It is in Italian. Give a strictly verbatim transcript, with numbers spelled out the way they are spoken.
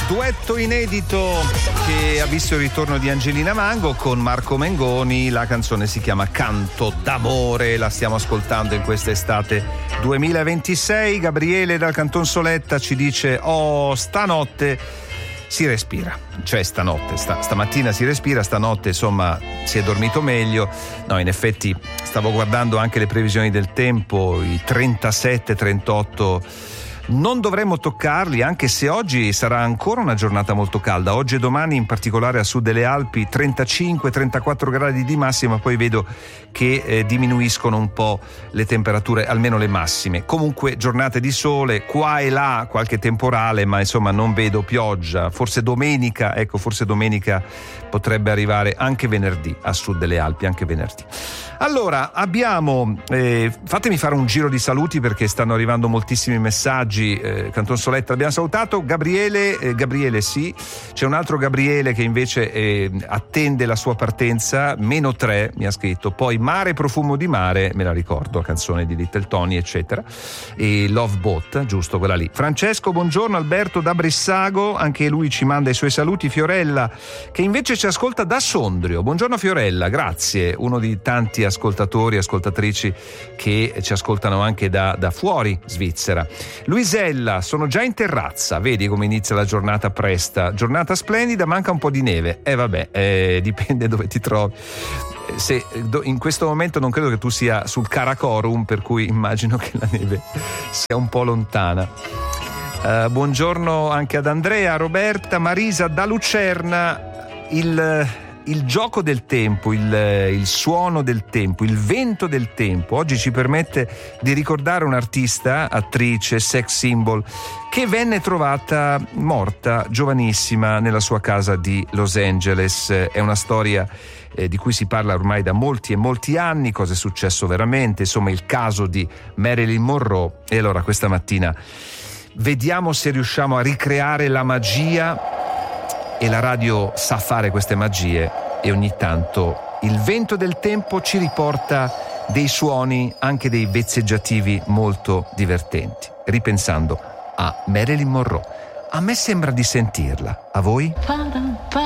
duetto inedito che ha visto il ritorno di Angelina Mango con Marco Mengoni. La canzone si chiama Canto d'amore, la stiamo ascoltando in questa estate duemilaventisei. Gabriele dal Canton Soletta ci dice: oh, stanotte si respira, cioè stanotte, sta, stamattina si respira, stanotte insomma si è dormito meglio. No, in effetti stavo guardando anche le previsioni del tempo, i trentasette trentotto non dovremmo toccarli, anche se oggi sarà ancora una giornata molto calda. Oggi e domani, in particolare a sud delle Alpi, trentacinque trentaquattro gradi di massima, poi vedo che eh, diminuiscono un po' le temperature, almeno le massime. Comunque giornate di sole, qua e là qualche temporale, ma insomma non vedo pioggia. Forse domenica, ecco, forse domenica potrebbe arrivare, anche venerdì a sud delle Alpi, anche venerdì. Allora, abbiamo, eh, fatemi fare un giro di saluti perché stanno arrivando moltissimi messaggi. eh, Canton Soletta abbiamo salutato, Gabriele, eh, Gabriele sì, c'è un altro Gabriele che invece eh, attende la sua partenza, meno tre mi ha scritto, poi Mare profumo di mare, me la ricordo, la canzone di Little Tony eccetera, e Love Boat, giusto, quella lì. Francesco, buongiorno, Alberto da Brissago, anche lui ci manda i suoi saluti. Fiorella che invece ci ascolta da Sondrio, buongiorno Fiorella, grazie, uno di tanti ascoltatori e ascoltatrici che ci ascoltano anche da, da fuori Svizzera. Luisella, sono già in terrazza, vedi come inizia la giornata presta, giornata splendida, manca un po' di neve, e eh, vabbè, eh, dipende dove ti trovi. Se in questo momento non credo che tu sia sul Karakorum, per cui immagino che la neve sia un po' lontana. Uh, buongiorno anche ad Andrea, Roberta, Marisa da Lucerna. Il Il gioco del tempo, il, il suono del tempo, il vento del tempo oggi ci permette di ricordare un'artista, attrice, sex symbol che venne trovata morta giovanissima nella sua casa di Los Angeles. È una storia eh, di cui si parla ormai da molti e molti anni, cosa è successo veramente, insomma il caso di Marilyn Monroe. E allora questa mattina vediamo se riusciamo a ricreare la magia, e la radio sa fare queste magie, e ogni tanto il vento del tempo ci riporta dei suoni, anche dei vezzeggiativi molto divertenti, ripensando a Marilyn Monroe. A me sembra di sentirla, a voi?